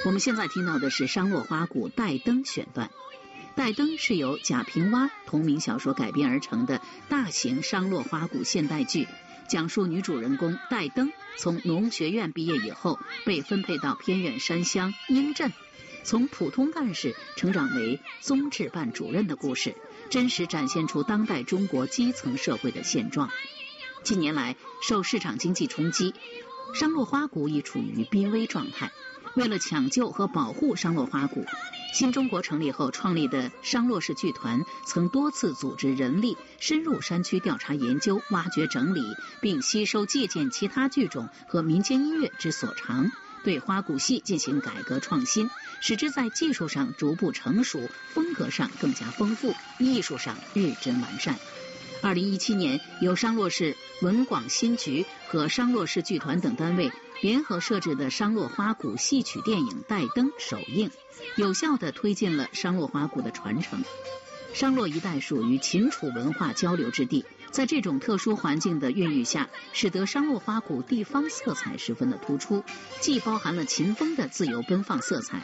我们现在听到的是商洛花鼓带灯选段。带灯是由贾平凹同名小说改编而成的大型商洛花鼓现代剧，讲述女主人公带灯从农学院毕业以后，被分配到偏远山乡英镇，从普通干事成长为综治办主任的故事，真实展现出当代中国基层社会的现状。近年来，受市场经济冲击，商洛花鼓已处于濒危状态。为了抢救和保护商洛花鼓，新中国成立后创立的商洛市剧团曾多次组织人力深入山区调查研究、挖掘整理，并吸收借鉴其他剧种和民间音乐之所长，对花鼓戏进行改革创新，使之在技术上逐步成熟，风格上更加丰富，艺术上日臻完善。2017年，由商洛市文广新局和商洛市剧团等单位联合设置的商洛花鼓戏曲电影《带灯》首映，有效地推进了商洛花鼓的传承。商洛一带属于秦楚文化交流之地，在这种特殊环境的孕育下，使得商洛花鼓地方色彩十分的突出，既包含了秦风的自由奔放色彩，